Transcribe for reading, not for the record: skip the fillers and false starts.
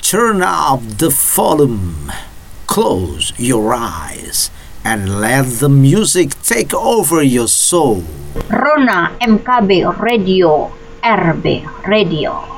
Turn up the volume, close your eyes, and let the music take over your soul. Rona MKB Radio, RB Radio.